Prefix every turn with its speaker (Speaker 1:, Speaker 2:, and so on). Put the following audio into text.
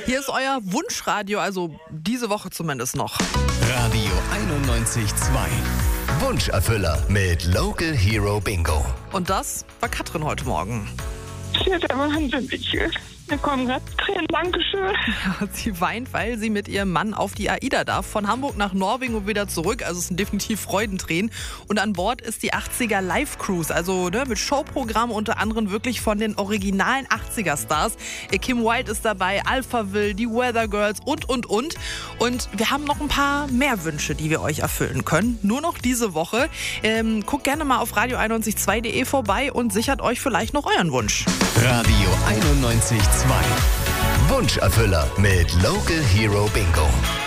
Speaker 1: Hier ist euer Wunschradio, also diese Woche zumindest noch.
Speaker 2: Radio 91.2. Wunscherfüller mit Local Hero Bingo.
Speaker 1: Und das war Katrin heute Morgen.
Speaker 3: Ja, der Wahnsinn. Mir kommen gerade Tränen. Dankeschön.
Speaker 1: Ja, sie weint, weil sie mit ihrem Mann auf die AIDA darf. Von Hamburg nach Norwegen und wieder zurück. Also es sind definitiv Freudentränen. Und an Bord ist die 80er Live Cruise. Also mit Showprogramm unter anderem wirklich von den originalen 80er Stars. Kim Wilde ist dabei, Alphaville, die Weather Girls und. Und wir haben noch ein paar mehr Wünsche, die wir euch erfüllen können. Nur noch diese Woche. Guckt gerne mal auf radio912.de vorbei und sichert euch vielleicht noch euren Wunsch.
Speaker 2: Radio 91.2. Wunscherfüller mit Local Hero Bingo.